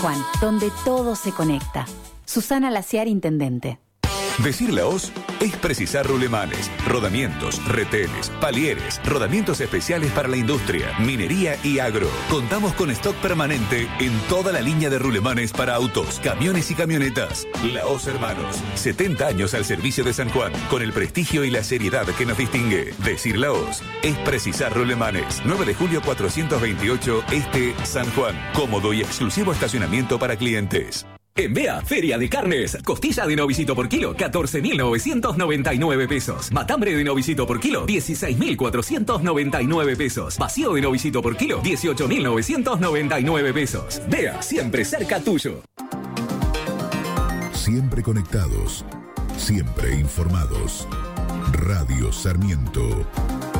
Juan, donde todo se conecta. Susana Laciar, intendente. Decir la hoz es precisar rulemanes, rodamientos, retenes, palieres, rodamientos especiales para la industria, minería y agro. Contamos con stock permanente en toda la línea de rulemanes para autos, camiones y camionetas. La hoz Hermanos, 70 años al servicio de San Juan, con el prestigio y la seriedad que nos distingue. Decir la hoz es precisar rulemanes. 9 de julio 428 Este, San Juan. Cómodo y exclusivo estacionamiento para clientes. En Bea, Feria de Carnes. Costilla de novicito por kilo, 14.999 pesos. Matambre de novicito por kilo, 16.499 pesos. Vacío de novicito por kilo, 18.999 pesos. Bea, siempre cerca tuyo. Siempre conectados, siempre informados. Radio Sarmiento.